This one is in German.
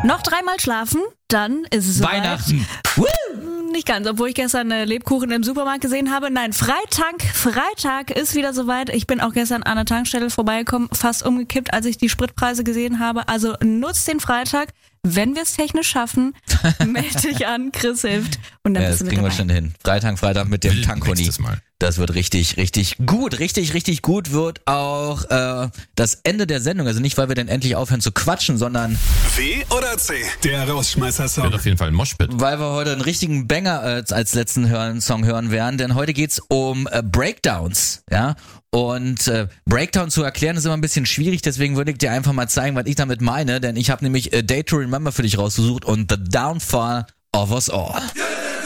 Noch 3-mal schlafen, dann ist es soweit. Weihnachten. Nicht ganz, obwohl ich gestern Lebkuchen im Supermarkt gesehen habe. Nein, Freitag ist wieder soweit. Ich bin auch gestern an der Tankstelle vorbeigekommen, fast umgekippt, als ich die Spritpreise gesehen habe. Also nutzt den Freitag. Wenn wir es technisch schaffen, melde dich an, Chris hilft. Und dann bist du das mit kriegen wir dabei. schon hin. Freitag mit dem Tankoni. Nächstes Mal. Das wird richtig gut. Richtig gut wird auch das Ende der Sendung. Also nicht, weil wir dann endlich aufhören zu quatschen, sondern W oder C? Der Rausschmeißer-Song. Wird auf jeden Fall ein Moshpit. weil wir heute einen richtigen Banger als letzten Song hören werden. Denn heute geht's um Breakdowns. Ja. Und Breakdown zu erklären ist immer ein bisschen schwierig, deswegen würde ich dir einfach mal zeigen, was ich damit meine, denn ich habe nämlich A Day to Remember für dich rausgesucht und The Downfall of Us All.